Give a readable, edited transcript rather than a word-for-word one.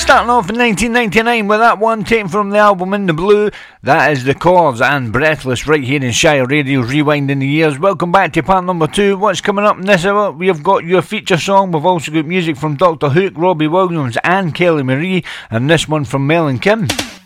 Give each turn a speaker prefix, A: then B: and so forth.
A: Starting off in 1999 with that one taken from the album In the Blue. That is The Chords and Breathless right here in Shire Radio, rewinding the years. Welcome back to part number 2. What's coming up in this hour? We have got your feature song. We've also got music from Dr. Hook, Robbie Williams and Kelly Marie, and this one from Mel and Kim.